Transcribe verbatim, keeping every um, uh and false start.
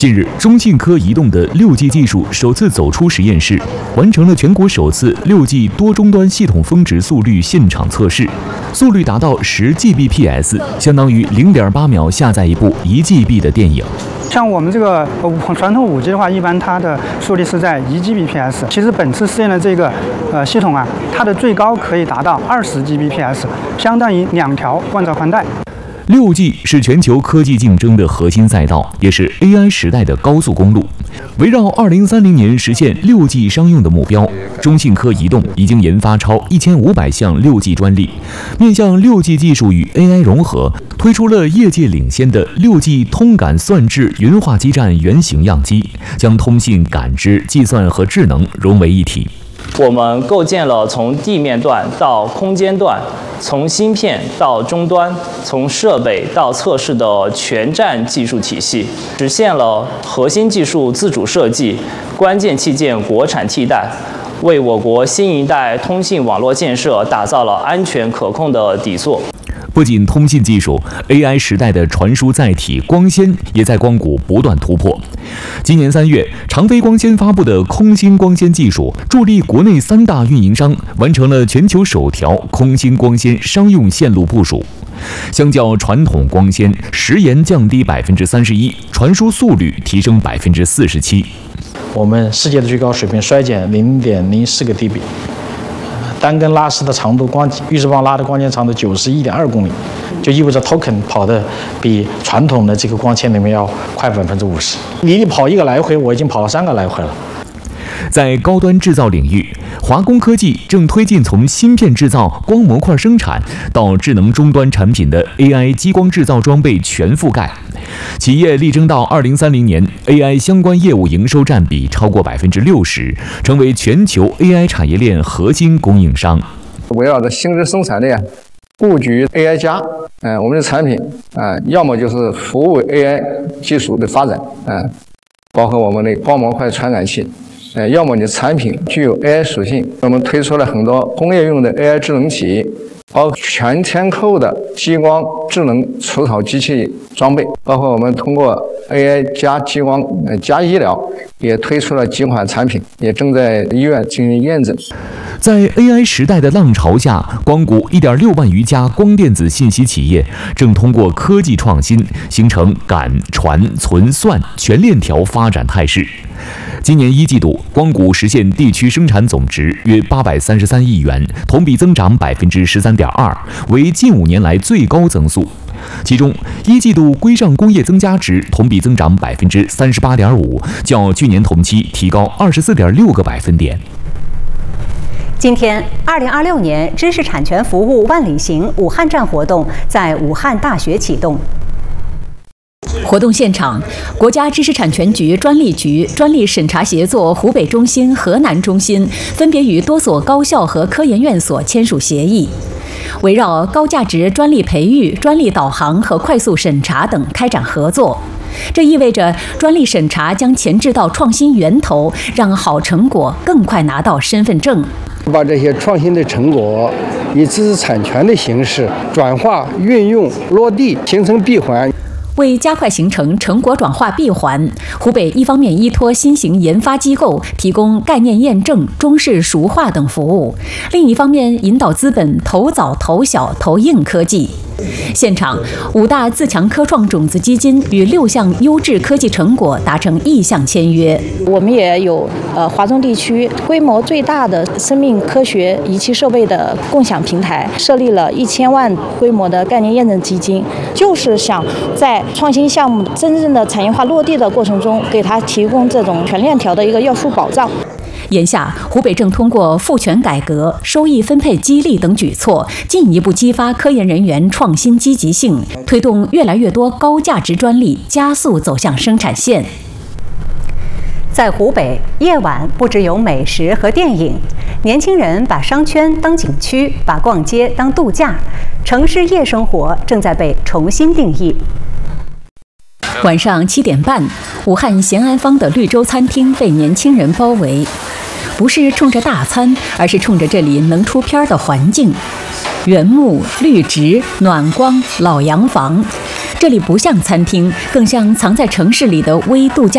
近日，中信科移动的六 G 技术首次走出实验室，完成了全国首次六 G 多终端系统峰值速率现场测试，速率达到十 G B P S， 相当于零点八秒下载一部一 G B 的电影。 像我们这个传统五 G 的话，一般它的速率是在一 G B P S。其实本次试验的这个呃系统啊，它的最高可以达到二十 G B P S， 相当于两条万兆宽带。 六 G 是全球科技竞争的核心赛道，也是 A I 时代的高速公路。围绕二零三零年实现六 G 商用的目标，中信科移动已经研发超一千五百项六 G 专利，面向六 G 技术与 A I 融合，推出了业界领先的六 G 通感算智云化基站原型样机，将通信、感知、计算和智能融为一体。 我们构建了从地面段到空间段，从芯片到终端，从设备到测试的全站技术体系，实现了核心技术自主设计、关键器件国产替代，为我国新一代通信网络建设打造了安全可控的底座。 不仅通信技术 ，A I 时代的传输载体光纤也在光谷不断突破。今年三月，长飞光纤发布的空芯光纤技术，助力国内三大运营商完成了全球首条空芯光纤商用线路部署。相较传统光纤，时延降低百分之三十一，传输速率提升百分之四十七。 我们世界的最高水平衰减零点零四个 dB。单根拉丝的长度，光预制棒拉的光纤长度九十一点二公里，就意味着 token 跑的比传统的这个光纤里面要快百分之五十。你跑一个来回，我已经跑了三个来回了。 在高端制造领域，华工科技正推进从芯片制造、光模块生产到智能终端产品的 A I 激光制造装备全覆盖。企业力争到二零三零年 ，A I 相关业务营收占比超过百分之六十，成为全球 A I 产业链核心供应商。 围绕着新质生产链，布局 A I 加，嗯、呃，我们的产品啊、呃，要么就是服务 A I 技术的发展，嗯、呃，包括我们的光模块传感器。呃，要么你的产品具有 A I 属性，我们推出了很多工业用的 A I 智能体，包括全天候的激光智能除草机器装备，包括我们通过 A I 加激光呃加医疗，也推出了几款产品，也正在医院进行验证。 在 A I 时代的浪潮下，光谷一点六万余家光电子信息企业正通过科技创新，形成感、传、存、算全链条发展态势。今年一季度，光谷实现地区生产总值约八百三十三亿元，同比增长百分之十三点二，为近五年来最高增速。其中，一季度规上工业增加值同比增长百分之三十八点五，较去年同期提高二十四点六个百分点。 今天，二零二六年知识产权服务万里行武汉站活动在武汉大学启动。 活动现场，国家知识产权局专利局、专利审查协作湖北中心、河南中心分别与多所高校和科研院所签署协议，围绕高价值专利培育、专利导航和快速审查等开展合作。这意味着专利审查将前置到创新源头，让好成果更快拿到身份证。 把这些创新的成果以知识产权的形式转化、运用、落地，形成闭环。 为加快形成成果转化闭环，湖北一方面依托新型研发机构提供概念验证、中式熟化等服务，另一方面引导资本投早、投小、投硬科技。现场，五大自强科创种子基金与六项优质科技成果达成意向签约。 我们也有呃华中地区规模最大的生命科学仪器设备的共享平台，设立了一千万规模的概念验证基金，就是想在创新项目真正的产业化落地的过程中，给它提供这种全链条的一个要素保障。 眼下，湖北正通过赋权改革、收益分配激励等举措，进一步激发科研人员创新积极性，推动越来越多高价值专利加速走向生产线。 在湖北，夜晚不只有美食和电影，年轻人把商圈当景区，把逛街当度假，城市夜生活正在被重新定义。 晚上七点半，武汉咸安坊的绿洲餐厅被年轻人包围，不是冲着大餐，而是冲着这里能出片的环境。原木、绿植、暖光、老洋房，这里不像餐厅，更像藏在城市里的微度假。